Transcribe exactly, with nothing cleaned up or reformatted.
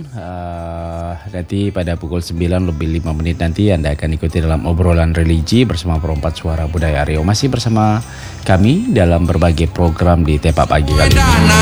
Uh, nanti pada pukul sembilan lebih lima menit nanti Anda akan ikuti dalam obrolan religi bersama Perompat Suara Budaya Aryo. Masih bersama kami dalam berbagai program di Tepa Pagi kali ini.